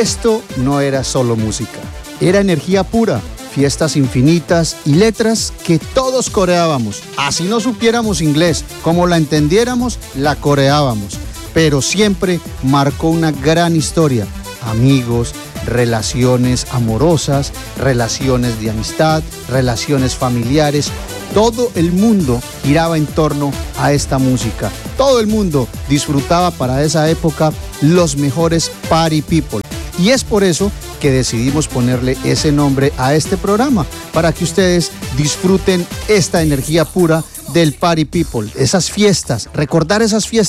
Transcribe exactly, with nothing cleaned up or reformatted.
Esto no era solo música, era energía pura, fiestas infinitas y letras que todos coreábamos. Así no supiéramos inglés, como la entendiéramos, la coreábamos. Pero siempre marcó una gran historia. Amigos, relaciones amorosas, relaciones de amistad, relaciones familiares. Todo el mundo giraba en torno a esta música. Todo el mundo disfrutaba para esa época los mejores party people. Y es por eso que decidimos ponerle ese nombre a este programa, para que ustedes disfruten esta energía pura del party people, esas fiestas, recordar esas fiestas